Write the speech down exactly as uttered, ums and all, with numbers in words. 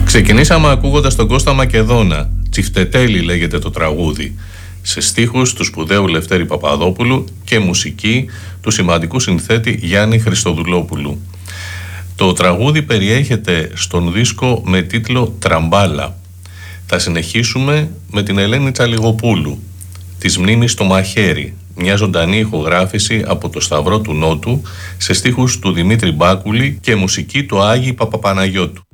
Ξεκινήσαμε ακούγοντας τον Κώστα Μακεδόνα. Τσιφτετέλη λέγεται το τραγούδι. Σε στίχους του σπουδαίου Λευτέρη Παπαδόπουλου και μουσική του σημαντικού συνθέτη Γιάννη Χριστοδουλόπουλου. Το τραγούδι περιέχεται στον δίσκο με τίτλο «Τραμπάλα». Θα συνεχίσουμε με την Ελένη Τσαλιγοπούλου, της Μνήμης στο μαχαίρι, μια ζωντανή ηχογράφηση από το Σταυρό του Νότου σε στίχους του Δημήτρη Μπάκουλη και μουσική του Άγιη Παπαπαναγιώτου.